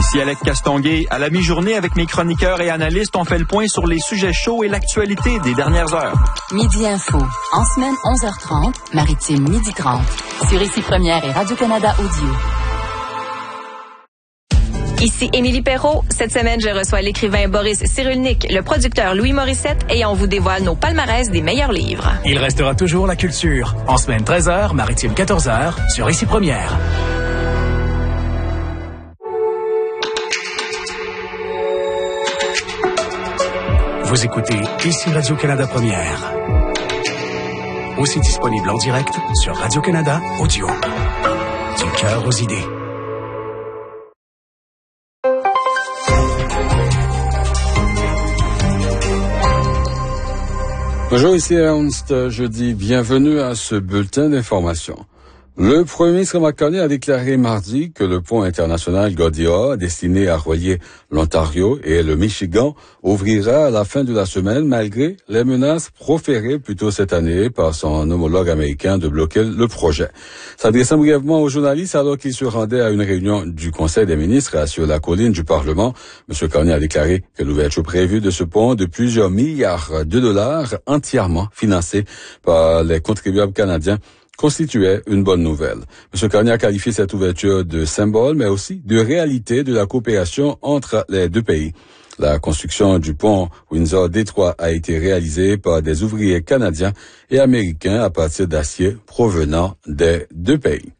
Ici Alex Castonguay. À la mi-journée, avec mes chroniqueurs et analystes, on fait le point sur les sujets chauds et l'actualité des dernières heures. Midi Info. En semaine, 11h30, Maritime, 12h30. Sur Ici Première et Radio-Canada Audio. Ici Émilie Perrault. Cette semaine, je reçois l'écrivain Boris Cyrulnik, le producteur Louis Morissette et on vous dévoile nos palmarès des meilleurs livres. Il restera toujours la culture. En semaine 13h, Maritime 14h, sur Ici Première. Vous écoutez Ici Radio-Canada Première. Aussi disponible en direct sur Radio-Canada Audio. Du cœur aux idées. Bonjour, ici Ernst. Je dis bienvenue à ce bulletin d'information. Le premier ministre McCartney a déclaré mardi que le pont international Gordie-Howe, destiné à relier l'Ontario et le Michigan, ouvrira à la fin de la semaine malgré les menaces proférées plus tôt cette année par son homologue américain de bloquer le projet. S'adressant brièvement aux journalistes alors qu'il se rendait à une réunion du Conseil des ministres sur la colline du Parlement, M. Carney a déclaré que l'ouverture prévue de ce pont de plusieurs milliards de dollars entièrement financé par les contribuables canadiens constituait une bonne nouvelle. M. Carney a qualifié cette ouverture de symbole, mais aussi de réalité de la coopération entre les deux pays. La construction du pont Windsor-Détroit a été réalisée par des ouvriers canadiens et américains à partir d'acier provenant des deux pays.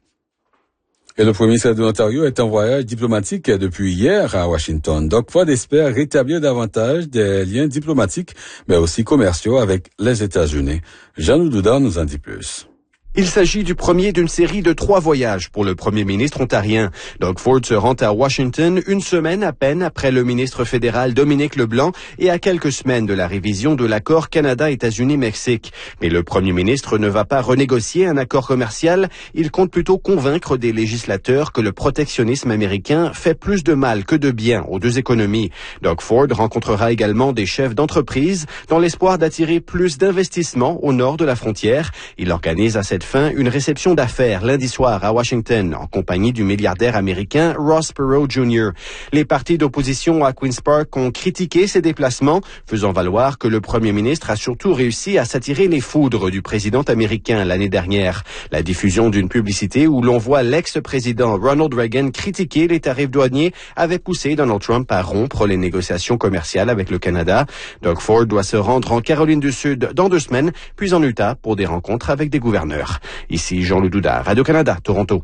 Et le premier ministre de l'Ontario est en voyage diplomatique depuis hier à Washington. Doug Ford espère rétablir davantage des liens diplomatiques, mais aussi commerciaux avec les États-Unis. Jean-Loup Doudard nous en dit plus. Il s'agit du premier d'une série de 3 voyages pour le premier ministre ontarien. Doug Ford se rend à Washington une semaine à peine après le ministre fédéral Dominic Leblanc et à quelques semaines de la révision de l'accord Canada-États-Unis-Mexique. Mais le premier ministre ne va pas renégocier un accord commercial. Il compte plutôt convaincre des législateurs que le protectionnisme américain fait plus de mal que de bien aux deux économies. Doug Ford rencontrera également des chefs d'entreprise dans l'espoir d'attirer plus d'investissements au nord de la frontière. Il organise à cette fin une réception d'affaires lundi soir à Washington en compagnie du milliardaire américain Ross Perot Jr. Les partis d'opposition à Queen's Park ont critiqué ces déplacements, faisant valoir que le premier ministre a surtout réussi à s'attirer les foudres du président américain l'année dernière. La diffusion d'une publicité où l'on voit l'ex-président Ronald Reagan critiquer les tarifs douaniers avait poussé Donald Trump à rompre les négociations commerciales avec le Canada. Doug Ford doit se rendre en Caroline du Sud dans 2 semaines, puis en Utah pour des rencontres avec des gouverneurs. Ici Jean-Loup Doudard, Radio-Canada, Toronto.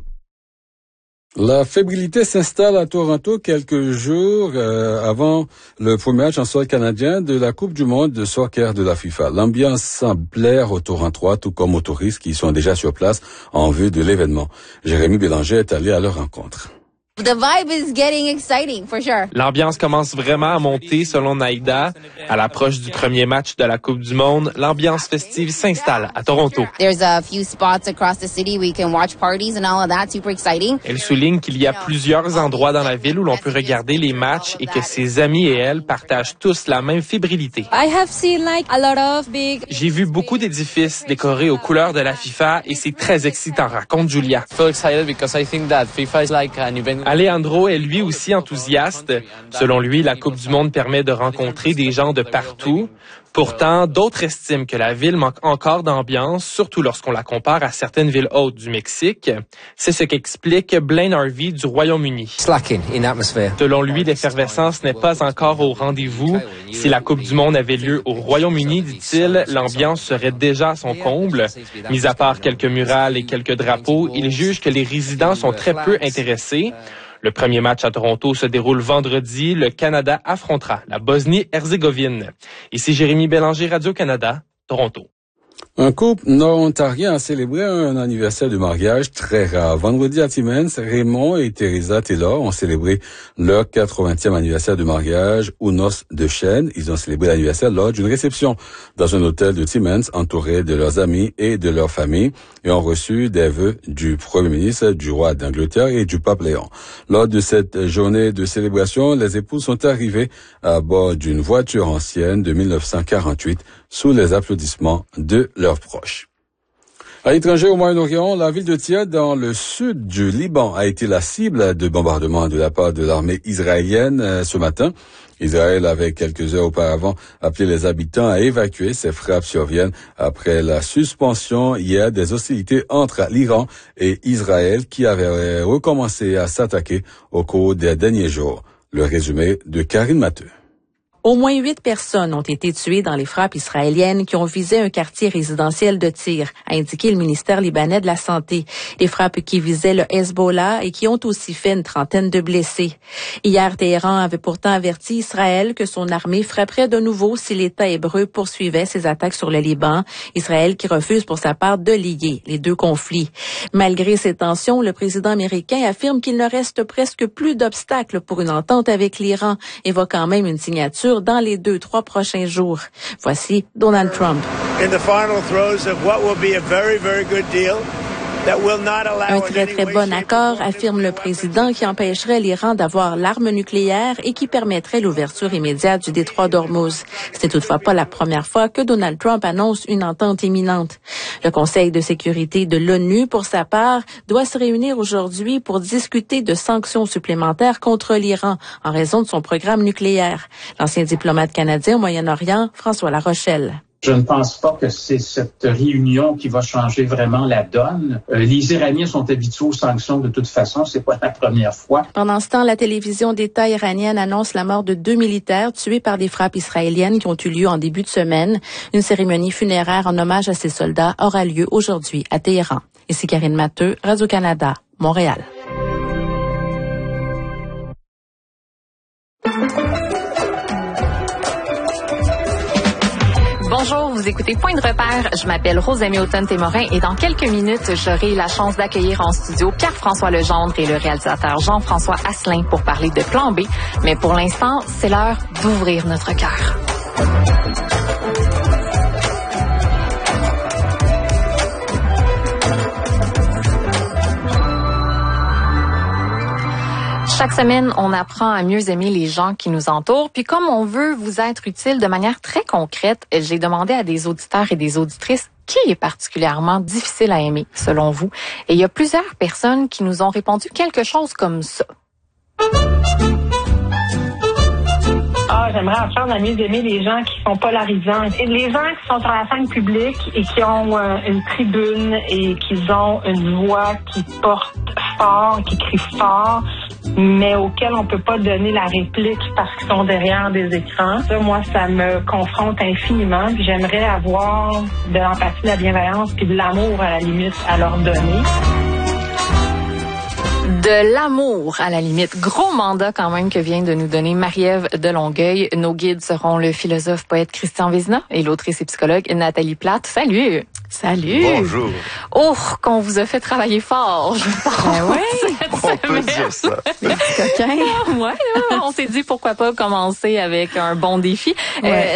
La fébrilité s'installe à Toronto quelques jours avant le premier match en sol canadien de la Coupe du monde de soccer de la FIFA. L'ambiance semble plaire aux Torontois, tout comme aux touristes qui sont déjà sur place en vue de l'événement. Jérémy Bélanger est allé à leur rencontre. The vibe is getting exciting, for sure. L'ambiance commence vraiment à monter selon Naïda. À l'approche du premier match de la Coupe du monde, l'ambiance festive s'installe à Toronto. There's a few spots across the city where you can watch parties and all of that, super exciting. Elle souligne qu'il y a plusieurs endroits dans la ville où l'on peut regarder les matchs et que ses amis et elle partagent tous la même fébrilité. I have seen like a lot of big. J'ai vu beaucoup d'édifices décorés aux couleurs de la FIFA et c'est très excitant, raconte Julia. So excited because I think that FIFA is like an event. Alejandro est lui aussi enthousiaste. Selon lui, la Coupe du monde permet de rencontrer des gens de partout. Pourtant, d'autres estiment que la ville manque encore d'ambiance, surtout lorsqu'on la compare à certaines villes hautes du Mexique. C'est ce qu'explique Blaine Harvey du Royaume-Uni. Selon lui, l'effervescence n'est pas encore au rendez-vous. Si la Coupe du monde avait lieu au Royaume-Uni, dit-il, l'ambiance serait déjà à son comble. Mis à part quelques murales et quelques drapeaux, il juge que les résidents sont très peu intéressés. Le premier match à Toronto se déroule vendredi. Le Canada affrontera la Bosnie-Herzégovine. Ici Jérémy Bélanger, Radio-Canada, Toronto. Un couple nord-ontarien a célébré un anniversaire de mariage très rare. Vendredi à Timmins, Raymond et Teresa Taylor ont célébré leur 80e anniversaire de mariage aux noces de chêne. Ils ont célébré l'anniversaire lors d'une réception dans un hôtel de Timmins, entouré de leurs amis et de leur famille, et ont reçu des vœux du premier ministre, du roi d'Angleterre et du pape Léon. Lors de cette journée de célébration, les époux sont arrivés à bord d'une voiture ancienne de 1948 sous les applaudissements de leurs proches. À l'étranger, au Moyen-Orient, la ville de Tyr, dans le sud du Liban, a été la cible de bombardements de la part de l'armée israélienne ce matin. Israël avait quelques heures auparavant appelé les habitants à évacuer. Ces frappes surviennent après la suspension hier des hostilités entre l'Iran et Israël qui avaient recommencé à s'attaquer au cours des derniers jours. Le résumé de Karine Matteux. Au moins 8 personnes ont été tuées dans les frappes israéliennes qui ont visé un quartier résidentiel de Tyr, a indiqué le ministère libanais de la Santé. Les frappes qui visaient le Hezbollah et qui ont aussi fait une trentaine de blessés. Hier, Téhéran avait pourtant averti Israël que son armée frapperait de nouveau si l'État hébreu poursuivait ses attaques sur le Liban. Israël qui refuse pour sa part de lier les deux conflits. Malgré ces tensions, le président américain affirme qu'il ne reste presque plus d'obstacles pour une entente avec l'Iran, évoquant même une signature dans les 2-3 prochains jours. Voici Donald Trump. Un très, très bon accord, affirme le président, qui empêcherait l'Iran d'avoir l'arme nucléaire et qui permettrait l'ouverture immédiate du détroit d'Ormuz. Ce n'est toutefois pas la première fois que Donald Trump annonce une entente imminente. Le Conseil de sécurité de l'ONU, pour sa part, doit se réunir aujourd'hui pour discuter de sanctions supplémentaires contre l'Iran en raison de son programme nucléaire. L'ancien diplomate canadien au Moyen-Orient, François Larochelle. Je ne pense pas que c'est cette réunion qui va changer vraiment la donne. Les Iraniens sont habitués aux sanctions de toute façon, c'est pas la première fois. Pendant ce temps, la télévision d'État iranienne annonce la mort de 2 militaires tués par des frappes israéliennes qui ont eu lieu en début de semaine. Une cérémonie funéraire en hommage à ces soldats aura lieu aujourd'hui à Téhéran. Ici Karine Matteux, Radio-Canada, Montréal. Bonjour, vous écoutez Point de repère. Je m'appelle Rosemée Automne-Témorin et dans quelques minutes, j'aurai la chance d'accueillir en studio Pierre-François Legendre et le réalisateur Jean-François Asselin pour parler de Plan B. Mais pour l'instant, c'est l'heure d'ouvrir notre cœur. Chaque semaine, on apprend à mieux aimer les gens qui nous entourent. Puis comme on veut vous être utile de manière très concrète, j'ai demandé à des auditeurs et des auditrices qui est particulièrement difficile à aimer, selon vous. Et il y a plusieurs personnes qui nous ont répondu quelque chose comme ça. J'aimerais apprendre à mieux aimer les gens qui sont polarisants. Et les gens qui sont sur la scène publique et qui ont une tribune et qui ont une voix qui porte fort, qui crie fort, mais auxquels on peut pas donner la réplique parce qu'ils sont derrière des écrans. Ça, moi, ça me confronte infiniment. Puis j'aimerais avoir de l'empathie, de la bienveillance puis de l'amour, à la limite, à leur donner. De l'amour, à la limite. Gros mandat quand même que vient de nous donner Marie-Ève de Longueuil. Nos guides seront le philosophe poète Christian Vézina et l'autrice et psychologue Nathalie Plate. Salut! Salut! Bonjour! Oh, qu'on vous a fait travailler fort, je pense. Ben ouais, on peut dire ça. Le petit coquin. Ouais, on s'est dit pourquoi pas commencer avec un bon défi. Ouais.